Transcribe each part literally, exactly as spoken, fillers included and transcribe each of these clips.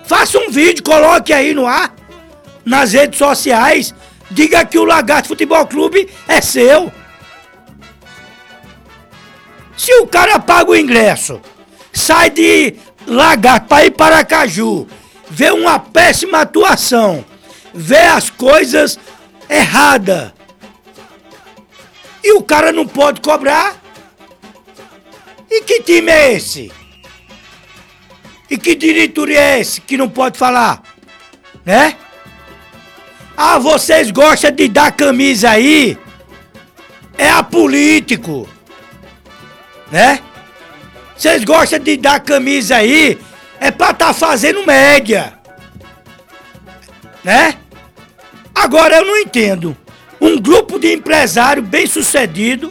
Faça um vídeo, coloque aí no ar, nas redes sociais, diga que o Lagarto Futebol Clube é seu. Se o cara paga o ingresso, sai de Lagarto para ir para Aracaju, vê uma péssima atuação, vê as coisas erradas, e o cara não pode cobrar? E que time é esse? E que diretoria é esse que não pode falar? Né? Ah, vocês gostam de dar camisa aí? É apolítico. Né? Vocês gostam de dar camisa aí? É pra tá fazendo média. Né? Agora eu não entendo. Um grupo de empresário bem sucedido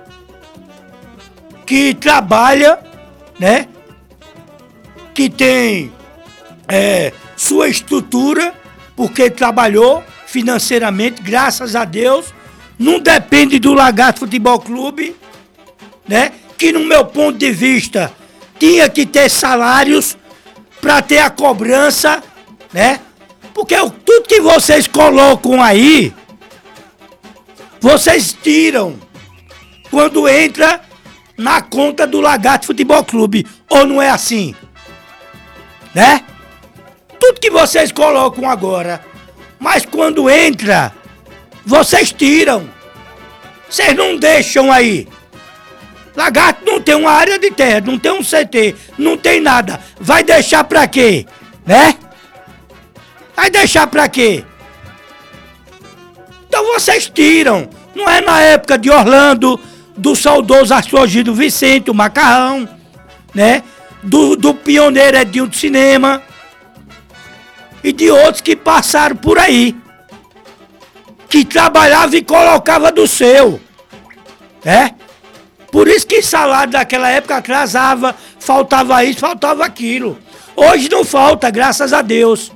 que trabalha, né? Que tem é, sua estrutura, porque trabalhou financeiramente, graças a Deus, não depende do Lagarto Futebol Clube, né? Que no meu ponto de vista tinha que ter salários para ter a cobrança, né? Porque tudo que vocês colocam aí, vocês tiram quando entra na conta do Lagarto Futebol Clube, ou não é assim? Né? Tudo que vocês colocam agora, mas quando entra, vocês tiram. Vocês não deixam aí. Lagarto não tem uma área de terra, não tem um C T, não tem nada. Vai deixar pra quê? Né? Vai deixar pra quê? Então vocês tiram. Não é na época de Orlando, do saudoso Astrogido Vicente, o Macarrão, né? Do, do pioneiro Edinho do Cinema e de outros que passaram por aí, que trabalhava e colocava do seu, né? Por isso que salário daquela época atrasava, faltava isso, faltava aquilo. Hoje não falta, graças a Deus.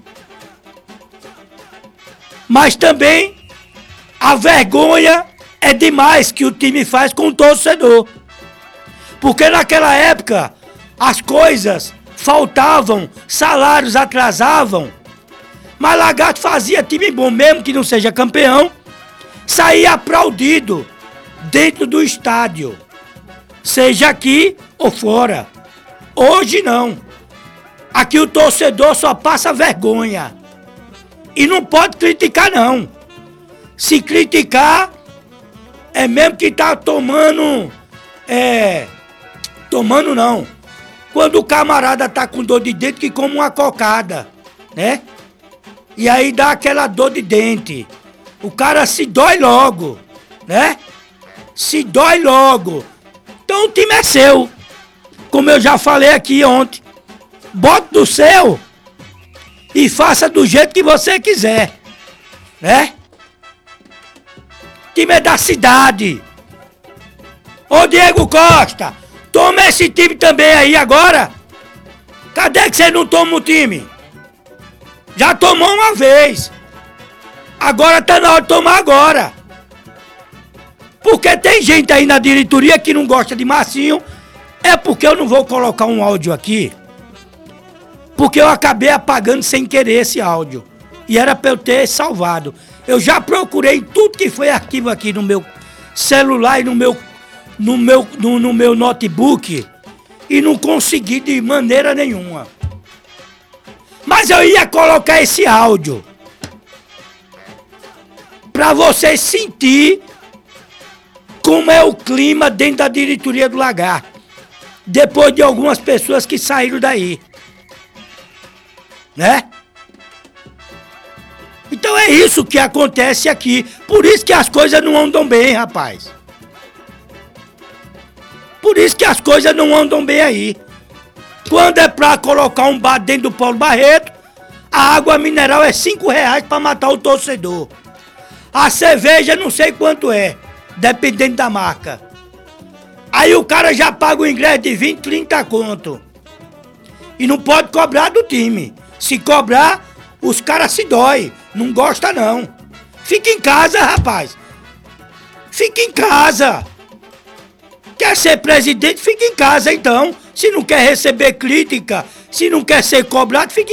Mas também a vergonha é demais que o time faz com o torcedor. Porque naquela época as coisas faltavam, salários atrasavam, mas Lagarto fazia time bom, mesmo que não seja campeão, saía aplaudido dentro do estádio, seja aqui ou fora. Hoje não. Aqui o torcedor só passa vergonha. E não pode criticar não. Se criticar, é mesmo que tá tomando, é, tomando não. Quando o camarada tá com dor de dente, que come uma cocada, né? E aí dá aquela dor de dente. O cara se dói logo, né? Se dói logo. Então o time é seu. Como eu já falei aqui ontem. Bota do seu e faça do jeito que você quiser, né? O time é da cidade. Ô Diego Costa, toma esse time também aí agora. Cadê que você não toma o time? Já tomou uma vez. Agora tá na hora de tomar agora. Porque tem gente aí na diretoria que não gosta de Marcinho. É porque eu não vou colocar um áudio aqui. Porque eu acabei apagando sem querer esse áudio. E era pra eu ter salvado. Eu já procurei tudo que foi arquivo aqui no meu celular e no meu, no meu, no, no meu notebook. E não consegui de maneira nenhuma. Mas eu ia colocar esse áudio. Pra vocês sentir como é o clima dentro da diretoria do Lagarto. Depois de algumas pessoas que saíram daí. Né? Então é isso que acontece aqui. Por isso que as coisas não andam bem, rapaz. Por isso que as coisas não andam bem aí. Quando é pra colocar um bar dentro do Paulo Barreto, a água mineral é cinco reais pra matar o torcedor. A cerveja não sei quanto é, dependendo da marca. Aí o cara já paga o ingresso de vinte, trinta conto. E não pode cobrar do time. Se cobrar, os caras se dói. Não gosta não. Fica em casa, rapaz. Fica em casa. Quer ser presidente, fica em casa então. Se não quer receber crítica, se não quer ser cobrado, fica em